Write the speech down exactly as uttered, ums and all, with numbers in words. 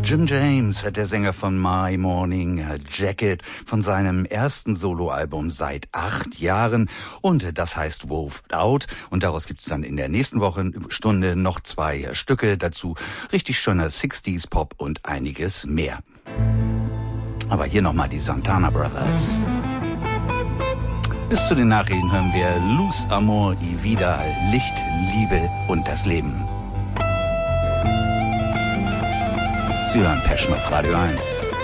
Jim James, der Sänger von My Morning Jacket, von seinem ersten Soloalbum seit acht Jahren. Und das heißt Woved Out. Und daraus gibt's dann in der nächsten Wochenstunde noch zwei Stücke dazu. Richtig schöner sixties Pop und einiges mehr. Aber hier nochmal die Santana Brothers. Bis zu den Nachrichten hören wir Luz Amor y Vida, Licht, Liebe und das Leben. Sie hören Passion auf Radio eins.